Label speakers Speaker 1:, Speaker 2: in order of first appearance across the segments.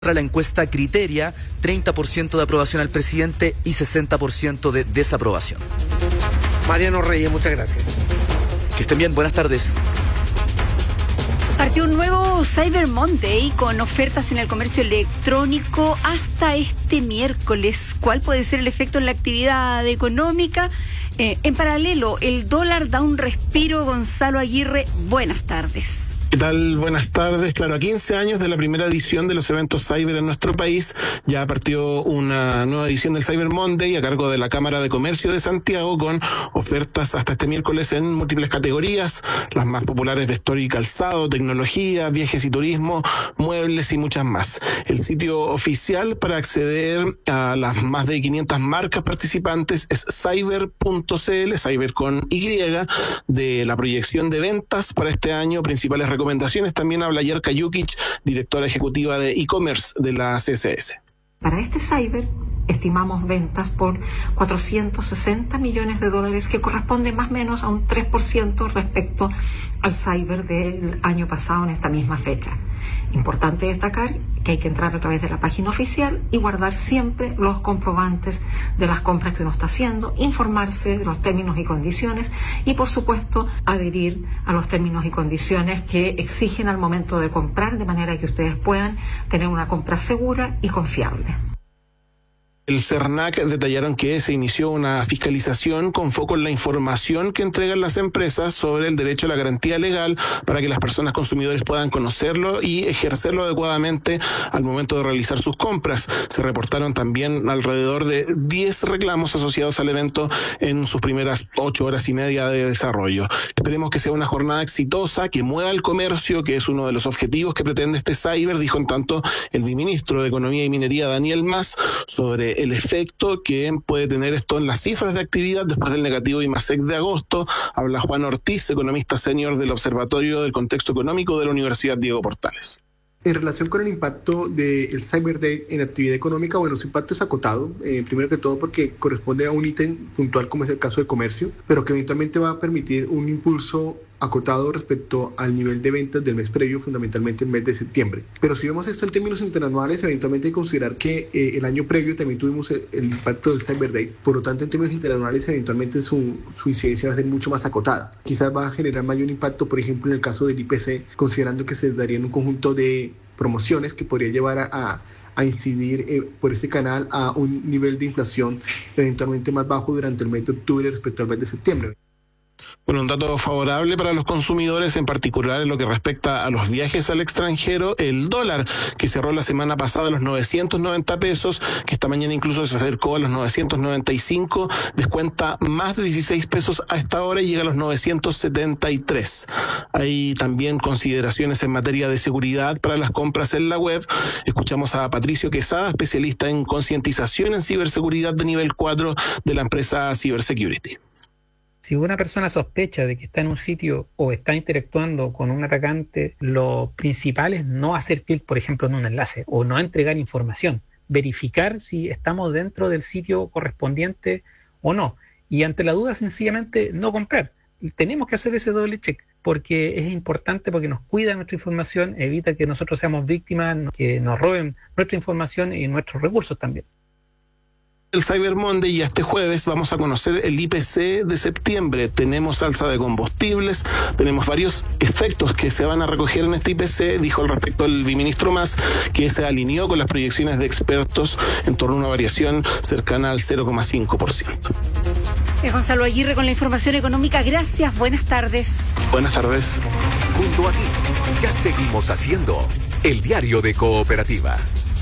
Speaker 1: La encuesta Criteria, 30% de aprobación al presidente y 60% de desaprobación.
Speaker 2: Mariano Reyes, muchas gracias.
Speaker 1: Que estén bien, buenas tardes.
Speaker 3: Partió un nuevo Cyber Monday con ofertas en el comercio electrónico hasta este miércoles. ¿Cuál puede ser el efecto en la actividad económica? En paralelo, el dólar da un respiro. Gonzalo Aguirre, buenas tardes.
Speaker 4: ¿Qué tal? Buenas tardes. Claro, a 15 años de la primera edición de los eventos Cyber en nuestro país, ya partió una nueva edición del Cyber Monday a cargo de la Cámara de Comercio de Santiago, con ofertas hasta este miércoles en múltiples categorías, las más populares: vestuario y calzado, tecnología, viajes y turismo, muebles y muchas más. El sitio oficial para acceder a las más de 500 marcas participantes es cyber.cl, cyber con Y, de la proyección de ventas para este año, principales recomendaciones. También habla Yerka Jukic, directora ejecutiva de e-commerce de la CSS.
Speaker 5: Para este cyber estimamos ventas por 460 millones de dólares, que corresponde más o menos a un 3% respecto al cyber del año pasado en esta misma fecha. Importante destacar que hay que entrar a través de la página oficial y guardar siempre los comprobantes de las compras que uno está haciendo, informarse de los términos y condiciones y, por supuesto, adherir a los términos y condiciones que exigen al momento de comprar, de manera que ustedes puedan tener una compra segura y confiable.
Speaker 4: El CERNAC detallaron que se inició una fiscalización con foco en la información que entregan las empresas sobre el derecho a la garantía legal, para que las personas consumidores puedan conocerlo y ejercerlo adecuadamente al momento de realizar sus compras. Se reportaron también alrededor de 10 reclamos asociados al evento en sus primeras 8 horas y media de desarrollo. Esperemos que sea una jornada exitosa, que mueva el comercio, que es uno de los objetivos que pretende este cyber, dijo en tanto el viceministro de Economía y Minería, Daniel Mas, sobre el efecto que puede tener esto en las cifras de actividad después del negativo IMASEC de agosto. Habla Juan Ortiz, economista senior del Observatorio del Contexto Económico de la Universidad Diego Portales.
Speaker 6: En relación con el impacto del Cyber Day en actividad económica, bueno, su impacto es acotado, primero que todo porque corresponde a un ítem puntual como es el caso de comercio, pero que eventualmente va a permitir un impulso acotado respecto al nivel de ventas del mes previo, fundamentalmente el mes de septiembre. Pero si vemos esto en términos interanuales, eventualmente hay que considerar que el año previo también tuvimos el impacto del Cyber Day. Por lo tanto, en términos interanuales, eventualmente su incidencia va a ser mucho más acotada. Quizás va a generar mayor impacto, por ejemplo, en el caso del IPC, considerando que se darían un conjunto de promociones que podría llevar a incidir por este canal a un nivel de inflación eventualmente más bajo durante el mes de octubre respecto al mes de septiembre.
Speaker 4: Bueno, un dato favorable para los consumidores, en particular en lo que respecta a los viajes al extranjero: el dólar, que cerró la semana pasada a los 990 pesos, que esta mañana incluso se acercó a los 995, descuenta más de 16 pesos a esta hora y llega a los 973. Hay también consideraciones en materia de seguridad para las compras en la web. Escuchamos a Patricio Quesada, especialista en concientización en ciberseguridad de nivel 4 de la empresa Cybersecurity.
Speaker 7: Si una persona sospecha de que está en un sitio o está interactuando con un atacante, lo principal es no hacer clic, por ejemplo, en un enlace o no entregar información. Verificar si estamos dentro del sitio correspondiente o no. Y ante la duda, sencillamente no comprar. Tenemos que hacer ese doble check porque es importante, porque nos cuida nuestra información, evita que nosotros seamos víctimas, que nos roben nuestra información y nuestros recursos también.
Speaker 4: El Cyber Monday, y este jueves vamos a conocer el IPC de septiembre. Tenemos alza de combustibles, tenemos varios efectos que se van a recoger en este IPC. Dijo al respecto el viceministro Mas que se alineó con las proyecciones de expertos en torno a una variación cercana al 0,5%.
Speaker 3: Es Gonzalo Aguirre con la información económica. Gracias, buenas tardes.
Speaker 4: Buenas tardes.
Speaker 8: Junto a ti, ya seguimos haciendo el diario de Cooperativa.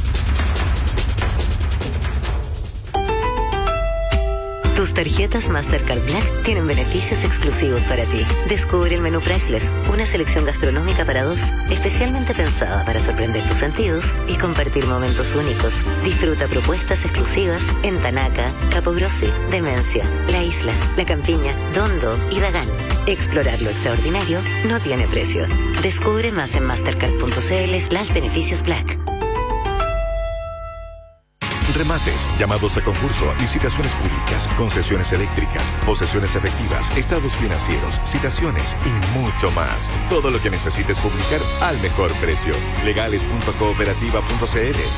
Speaker 9: Tus tarjetas Mastercard Black tienen beneficios exclusivos para ti. Descubre el menú Priceless, una selección gastronómica para dos, especialmente pensada para sorprender tus sentidos y compartir momentos únicos. Disfruta propuestas exclusivas en Tanaca, Capogrossi, Demencia, La Isla, La Campiña, Dondo y Dagán. Explorar lo extraordinario no tiene precio. Descubre más en mastercard.cl/beneficios Black.
Speaker 8: remates, llamados a concurso, licitaciones públicas, concesiones eléctricas, posesiones efectivas, estados financieros, citaciones y mucho más. Todo lo que necesites publicar al mejor precio. Legales.cooperativa.cl.